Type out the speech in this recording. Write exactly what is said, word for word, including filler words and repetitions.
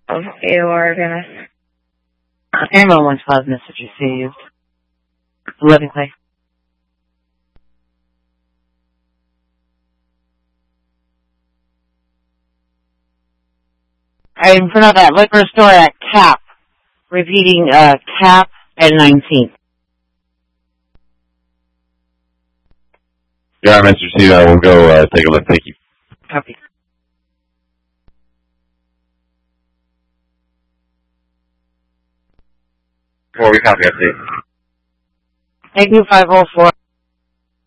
Or Dennis. Ammo one five message received. Living Clay. I'm in front of that liquor store at Cap. Repeating, uh, Cap at nineteenth. Yeah, message received. I will go uh, take a look. Thank you. Copy. Four, we copy update. Thank you, five oh four.